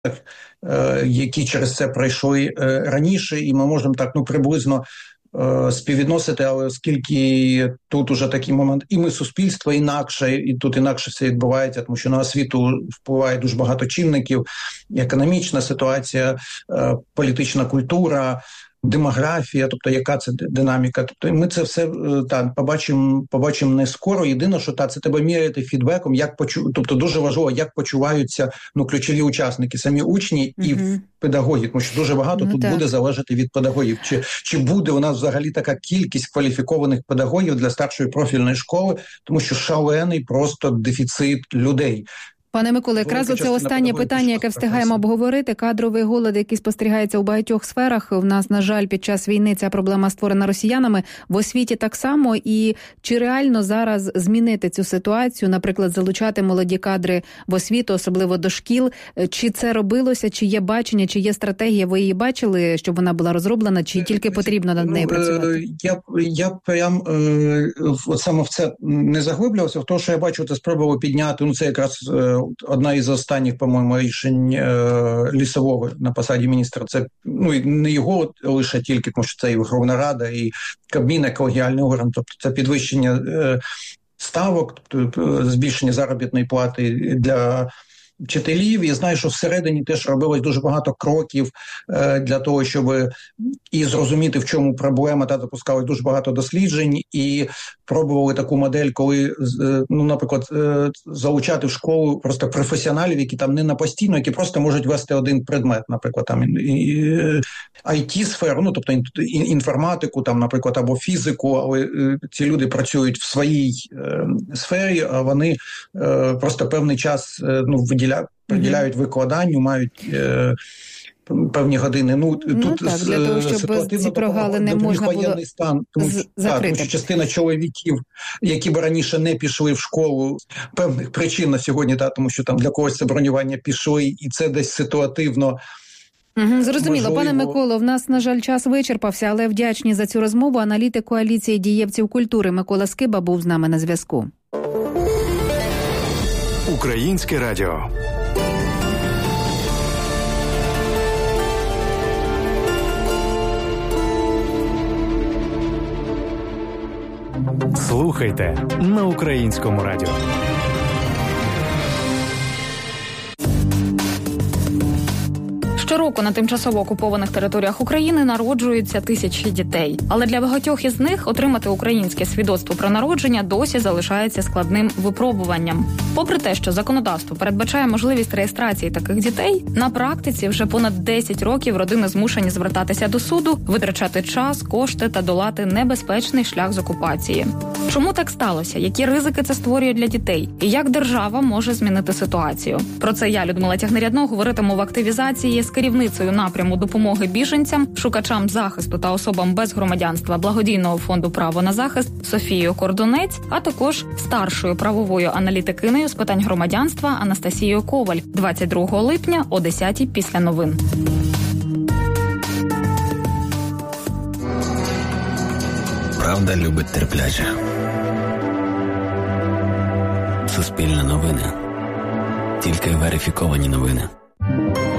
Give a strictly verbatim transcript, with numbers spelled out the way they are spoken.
які через це пройшли раніше, і ми можемо так, ну, приблизно співвідносити, але оскільки тут уже такий момент, і ми суспільство інакше, і тут інакше все відбувається, тому що на освіту впливає дуже багато чинників, економічна ситуація, політична культура, демографія, тобто яка це динаміка. Тобто ми це все так побачимо, побачимо не скоро. Єдине, що та це тебе міряти фідбеком, як почу, тобто дуже важливо, як почуваються ну ключові учасники, самі учні і mm-hmm. педагоги, тому що дуже багато ну, тут так. буде залежати від педагогів. Чи чи буде у нас взагалі така кількість кваліфікованих педагогів для старшої профільної школи, тому що шалений просто дефіцит людей. Пане Миколо, якраз оце останнє питання, яке встигаємо обговорити. Кадровий голод, який спостерігається у багатьох сферах. У нас, на жаль, під час війни ця проблема створена росіянами. В освіті так само. І чи реально зараз змінити цю ситуацію, наприклад, залучати молоді кадри в освіту, особливо до шкіл? Чи це робилося, чи є бачення, чи є стратегія? Ви її бачили, щоб вона була розроблена, чи тільки потрібно над нею працювати? Я, я прям е, от саме в це не заглиблювався, в те, що я бачу, це спробували підняти, ну це якраз е, одна із останніх, по-моєму, рішень е, Лісового на посаді міністра. Це ну і не його лише тільки, тому що це і Верховна Рада, і Кабмін, як колегіальний орган. Тобто це підвищення е, ставок, тобто збільшення заробітної плати для вчителів. Я знаю, що всередині теж робилось дуже багато кроків е, для того, щоб і зрозуміти, в чому проблема, та запускали дуже багато досліджень і пробували таку модель, коли, е, ну, наприклад, е, залучати в школу просто професіоналів, які там не на постійно, які просто можуть вести один предмет, наприклад, там ай ті-сферу, ну, тобто інформатику, там, наприклад, або фізику, але е, ці люди працюють в своїй е, сфері, а вони е, просто певний час е, ну, виділяють приділяють викладанню, мають е, певні години. Ну, ну тут так, для того, щоб ці прогалини можна було стан, тому, з- так, тому що частина чоловіків, які б раніше не пішли в школу, певних причин на сьогодні, та, тому що там для когось це бронювання пішли, і це десь ситуативно. Угу, зрозуміло. Можливо. Пане Миколо, в нас, на жаль, час вичерпався, але вдячні за цю розмову. Аналітик коаліції дієвців культури Микола Скиба був з нами на зв'язку. Українське радіо. Слухайте на Українському радіо. Щороку на тимчасово окупованих територіях України народжуються тисячі дітей. Але для багатьох із них отримати українське свідоцтво про народження досі залишається складним випробуванням. Попри те, що законодавство передбачає можливість реєстрації таких дітей, на практиці вже понад десять років родини змушені звертатися до суду, витрачати час, кошти та долати небезпечний шлях з окупації. Чому так сталося? Які ризики це створює для дітей? І як держава може змінити ситуацію? Про це я, Людмила Тягнирядно, говоритиму в активізації з керівницею напряму допомоги біженцям, шукачам захисту та особам без громадянства благодійного фонду «Право на захист» Софією Кордунець, а також старшою правовою аналітикинею з питань громадянства Анастасією Коваль двадцять другого липня о десятій після новин. Правда любить терпляче. Суспільне новини. Тільки верифіковані новини.